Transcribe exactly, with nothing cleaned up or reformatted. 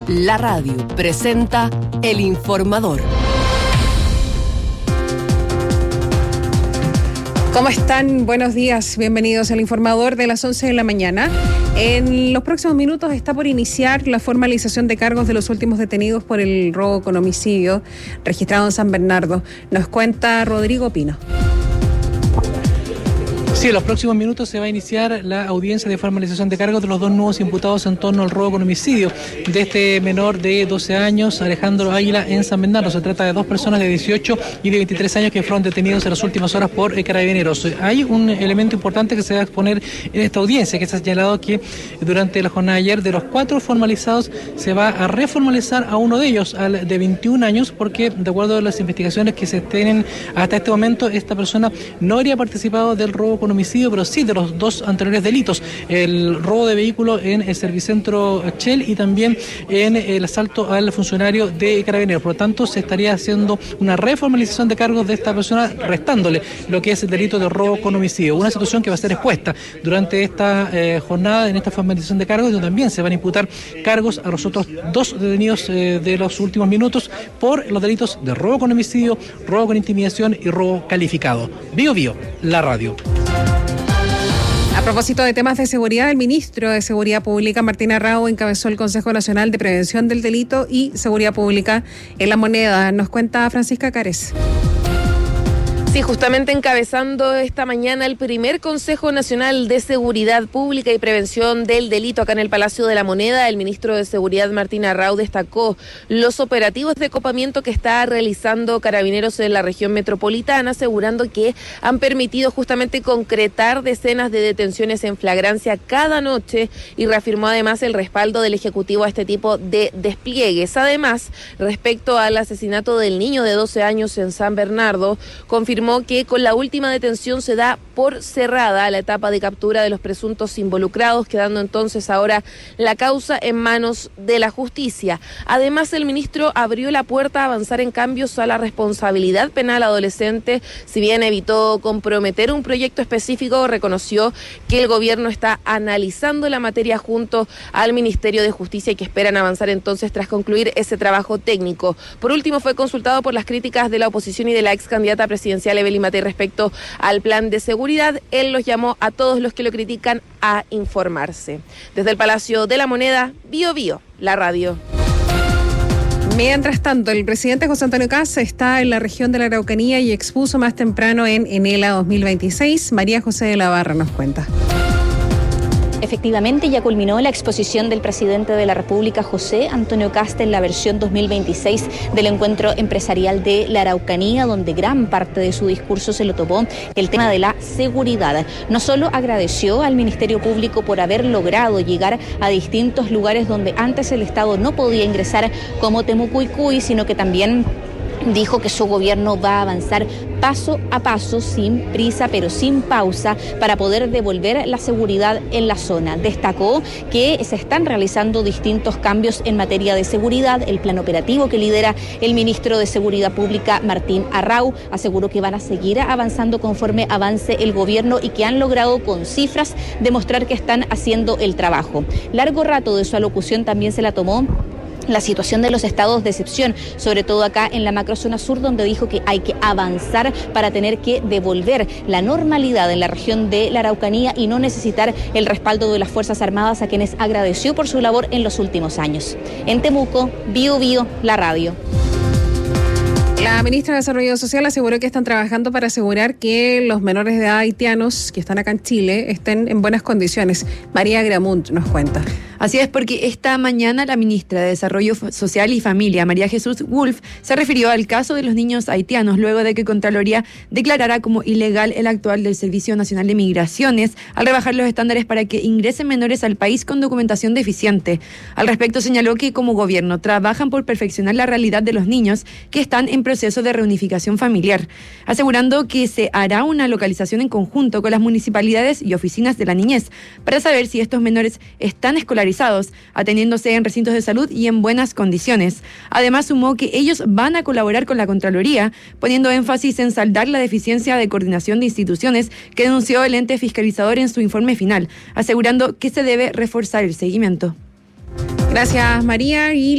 La Radio presenta El Informador. ¿Cómo están? Buenos días. Bienvenidos al Informador de las once de la mañana. En los próximos minutos está por iniciar la formalización de cargos de los últimos detenidos por el robo con homicidio registrado en San Bernardo. Nos cuenta Rodrigo Pino. Sí, en los próximos minutos se va a iniciar la audiencia de formalización de cargos de los dos nuevos imputados en torno al robo con homicidio de este menor de doce años, Alejandro Águila, en San Bernardo. Se trata de dos personas de dieciocho y de veintitrés años que fueron detenidos en las últimas horas por eh, carabineros. Hay un elemento importante que se va a exponer en esta audiencia, que se ha señalado que durante la jornada de ayer, de los cuatro formalizados, se va a reformalizar a uno de ellos, al de veintiún años, porque de acuerdo a las investigaciones que se tienen hasta este momento, esta persona no habría participado del robo con homicidio, pero sí de los dos anteriores delitos: el robo de vehículo en el Servicentro Shell y también en el asalto al funcionario de Carabineros. Por lo tanto, se estaría haciendo una reformalización de cargos de esta persona, restándole lo que es el delito de robo con homicidio. Una situación que va a ser expuesta durante esta eh, jornada, en esta formalización de cargos, donde también se van a imputar cargos a los otros dos detenidos eh, de los últimos minutos por los delitos de robo con homicidio, robo con intimidación y robo calificado. Bio Bio, la radio. A propósito de temas de seguridad, el ministro de Seguridad Pública, Martín Arrau, encabezó el Consejo Nacional de Prevención del Delito y Seguridad Pública en La Moneda. Nos cuenta Francisca Cárez. Sí, justamente encabezando esta mañana el primer Consejo Nacional de Seguridad Pública y Prevención del Delito acá en el Palacio de la Moneda, el ministro de Seguridad Martín Arrau destacó los operativos de copamiento que está realizando Carabineros en la región metropolitana, asegurando que han permitido justamente concretar decenas de detenciones en flagrancia cada noche, y reafirmó además el respaldo del Ejecutivo a este tipo de despliegues. Además, respecto al asesinato del niño de doce años en San Bernardo, confirmó que con la última detención se da por cerrada la etapa de captura de los presuntos involucrados, quedando entonces ahora la causa en manos de la justicia. Además, el ministro abrió la puerta a avanzar en cambios a la responsabilidad penal adolescente. Si bien evitó comprometer un proyecto específico, reconoció que el gobierno está analizando la materia junto al Ministerio de Justicia y que esperan avanzar entonces tras concluir ese trabajo técnico. Por último, fue consultado por las críticas de la oposición y de la ex candidata presidencial Evelyn Matei respecto al plan de seguridad. Él los llamó a todos los que lo critican a informarse. Desde el Palacio de la Moneda, Bio Bio, la radio. Mientras tanto, el presidente José Antonio Kast está en la región de la Araucanía y expuso más temprano en Enela dos mil veintiséis. María José de la Barra nos cuenta. Efectivamente, ya culminó la exposición del presidente de la República, José Antonio Kast, en la versión dos mil veintiséis del Encuentro Empresarial de la Araucanía, donde gran parte de su discurso se lo tomó el tema de la seguridad. No solo agradeció al Ministerio Público por haber logrado llegar a distintos lugares donde antes el Estado no podía ingresar, como Temucuicui, sino que también dijo que su gobierno va a avanzar paso a paso, sin prisa pero sin pausa, para poder devolver la seguridad en la zona. Destacó que se están realizando distintos cambios en materia de seguridad. El plan operativo que lidera el ministro de Seguridad Pública, Martín Arrau, aseguró que van a seguir avanzando conforme avance el gobierno y que han logrado con cifras demostrar que están haciendo el trabajo. Largo rato de su alocución también se la tomó la situación de los estados de excepción, sobre todo acá en la macrozona sur, donde dijo que hay que avanzar para tener que devolver la normalidad en la región de la Araucanía y no necesitar el respaldo de las Fuerzas Armadas, a quienes agradeció por su labor en los últimos años. En Temuco, Bio Bio, la radio. La ministra de Desarrollo Social aseguró que están trabajando para asegurar que los menores de edad haitianos que están acá en Chile estén en buenas condiciones. María Gramunt nos cuenta. Así es, porque esta mañana la ministra de Desarrollo Social y Familia, María Jesús Wolf, se refirió al caso de los niños haitianos luego de que Contraloría declarara como ilegal el actual del Servicio Nacional de Migraciones al rebajar los estándares para que ingresen menores al país con documentación deficiente. Al respecto, señaló que como gobierno trabajan por perfeccionar la realidad de los niños que están en proceso de reunificación familiar, asegurando que se hará una localización en conjunto con las municipalidades y oficinas de la niñez para saber si estos menores están escolarizados, atendiéndose en recintos de salud y en buenas condiciones. Además, sumó que ellos van a colaborar con la Contraloría, poniendo énfasis en saldar la deficiencia de coordinación de instituciones que denunció el ente fiscalizador en su informe final, asegurando que se debe reforzar el seguimiento. Gracias, María. Y